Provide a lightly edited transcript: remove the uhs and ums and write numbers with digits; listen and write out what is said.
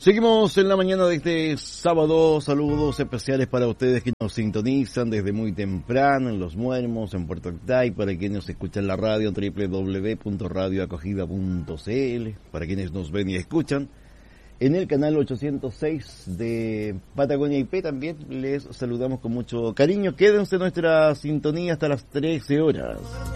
Seguimos en la mañana de este sábado. Saludos especiales para ustedes que nos sintonizan desde muy temprano en Los Muermos, en Puerto Octay, para quienes nos escuchan la radio www.radioacogida.cl, para quienes nos ven y escuchan en el canal 806 de Patagonia IP. También les saludamos con mucho cariño. Quédense en nuestra sintonía hasta las 13 horas.